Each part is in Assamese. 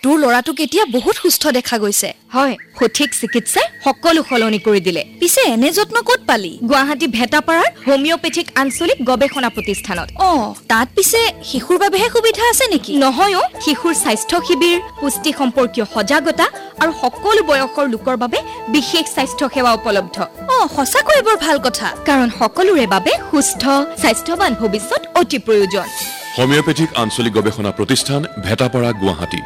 তোৰ ল'ৰাটোক এতিয়া বহুত সুস্থ দেখা গৈছে হয় সঠিক চিকিৎসাই সকলো সলনি কৰি দিলে পিছে এনে যত্ন ক'ত পালি গুৱাহাটী ভেটাপাৰাৰ হোমিওপেথিক আঞ্চলিক গৱেষণা প্ৰতিষ্ঠানত তাত পিছে শিশুৰ বাবেহে সুবিধা আছে নেকি নহয়ও শিশুৰ স্বাস্থ্য শিবিৰ পুষ্টি সম্পৰ্কীয় সজাগতা আৰু সকলো বয়সৰ লোকৰ বাবে বিশেষ স্বাস্থ্য সেৱা উপলব্ধ সঁচাকৈ বৰ ভাল কথা কাৰণ সকলোৰে বাবে সুস্থ স্বাস্থ্যৱান ভৱিষ্যত অতি প্ৰয়োজন হোমিওপেথিক আঞ্চলিক গৱেষণা প্ৰতিষ্ঠান ভেটাপাৰা গুৱাহাটী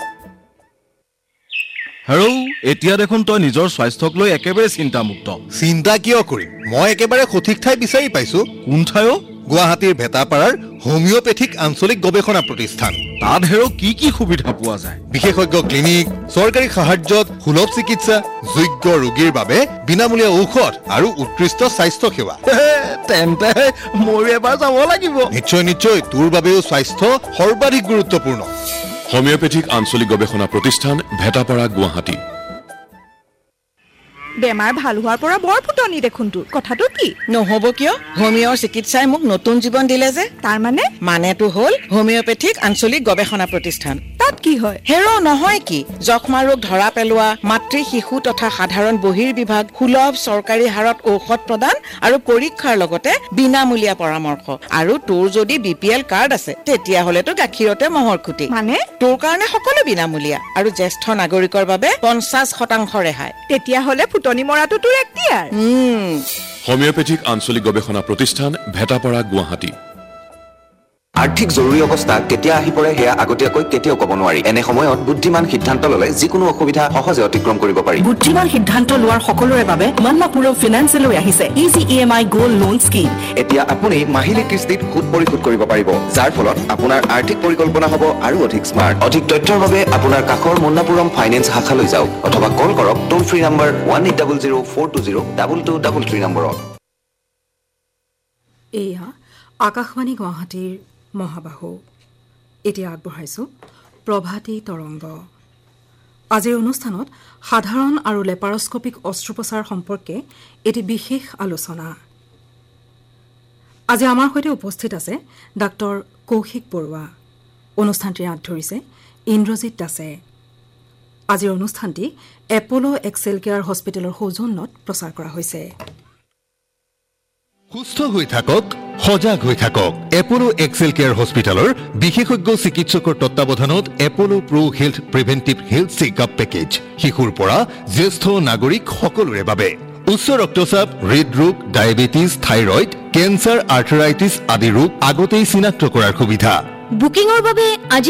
হেৰৌ এতিয়া দেখোন তই নিজৰ স্বাস্থ্যক লৈ একেবাৰে চিন্তামুক্ত চিন্তা কিয় কৰিম মই একেবাৰে সঠিক ঠাই বিচাৰি পাইছো কোন ঠাই গুৱাহাটীৰ ভেটাপাৰাৰ হোমিওপেথিক আঞ্চলিক গৱেষণা প্ৰতিষ্ঠান তাত হেৰৌ কি কি সুবিধা পোৱা যায় বিশেষজ্ঞ ক্লিনিক চৰকাৰী সাহায্যত সুলভ চিকিৎসা যোগ্য ৰোগীৰ বাবে বিনামূলীয়া ঔষধ আৰু উৎকৃষ্ট স্বাস্থ্য সেৱা তেন্তে মই এবাৰ যাব লাগিব নিশ্চয় তোৰ বাবেও স্বাস্থ্য সৰ্বাধিক গুৰুত্বপূৰ্ণ হোমিওপেথিক আঞ্চলিক গৱেষণা প্ৰতিষ্ঠান ভেটাপাৰা গুৱাহাটী বেমাৰ ভাল হোৱাৰ পৰা বৰ ফুটনি দেখোন তোৰ কথাটো কি নহব কিয় হোমিওৰ চিকিৎসাই মোক নতুন জীৱন দিলে যে তাৰ মানেটো হ'ল হোমিওপেথিক আঞ্চলিক গৱেষণা প্ৰতিষ্ঠান তাত কি হয় হেৰ নহয় কি যক্ষ্মা ৰোগ ধৰা পেলোৱা মাতৃ শিশু তথা সাধাৰণ বহিৰ্বিভাগ সুলভ চৰকাৰী হাৰত ঔষধ প্ৰদান আৰু পৰীক্ষাৰ লগতে বিনামূলীয়া পৰামৰ্শ আৰু তোৰ যদি BPL কাৰ্ড আছে তেতিয়া হলেতো গাখীৰতে মহৰ খুটি মানে তোৰ কাৰণে সকলো বিনামূলীয়া আৰু জ্যেষ্ঠ নাগৰিকৰ বাবে 50% ৰেহাই তেতিয়া হলে ফুটনি মৰাটো তোৰ এক্টিয়াৰ হোমিওপেথিক আঞ্চলিক গৱেষণা প্ৰতিষ্ঠান ভেটাপাৰা গুৱাহাটী আৰ্থিক জৰুৰী অৱস্থা কেতিয়া আহি পৰে হেয়া আগতীয়াকৈ কেতিয়াও ক'ব নোৱাৰি এনে সময়ত বুদ্ধিমান সিদ্ধান্ত ললে যিকোনো অসুবিধা সহজে অতিক্ৰম কৰিব পাৰি বুদ্ধিমান সিদ্ধান্ত লোৱাৰ সকলোৰে বাবে মান্নাপুৰম ফিনান্সে লৈ আহিছে easy EMI gold loan scheme এতিয়া আপুনি মাহিলী কিস্তিত সুদ পৰিশোধ কৰিব পাৰিব যাৰ ফলত আপোনাৰ আৰ্থিক পৰিকল্পনা হ'ব আৰু অধিক স্মাৰ্ট অধিক তথ্যৰ বাবে আপোনাৰ কাষৰ মান্নাপুৰম ফাইনেন্স শাখালৈ যাওক অথবা কল কৰক টোল ফ্ৰী নম্বৰ 1800-420-2233 নম্বৰত এয়া আকাশবাণী গুৱাহাটীৰ মহাবাহু এতিয়া আগবঢ়াইছোঁ প্ৰভাতী তৰংগ আজিৰ অনুষ্ঠানত সাধাৰণ আৰু লেপাৰস্কোপিক অস্ত্ৰোপচাৰ সম্পৰ্কে এটি বিশেষ আলোচনা আজি আমাৰ সৈতে উপস্থিত আছে ডাক্তৰ কৌশিক বৰুৱা অনুষ্ঠানটিৰ হাত ধৰিছে ইন্দ্ৰজিৎ দাসে আজিৰ অনুষ্ঠানটি এপলো এক্সেল কেয়াৰ হস্পিটেলৰ সৌজন্যত প্ৰচাৰ কৰা হৈছে সুস্থ হৈ থাকক সজাগ হৈ থাকক এপলো এক্সেল কেয়াৰ হস্পিটেলৰ বিশেষজ্ঞ চিকিৎসকৰ তত্ত্বাৱধানত এপলো pro health প্ৰিভেন্টিভ health checkup package শিশুৰ পৰা জ্যেষ্ঠ নাগৰিক সকলোৰে বাবে উচ্চ ৰক্তচাপ হৃদৰোগ ডায়েবেটিছ থাইৰয়েড কেন্সাৰ আৰ্থৰাইটিছ আদি ৰোগ আগতেই চিনাক্ত কৰাৰ সুবিধা বুকিংৰ বাবে আজি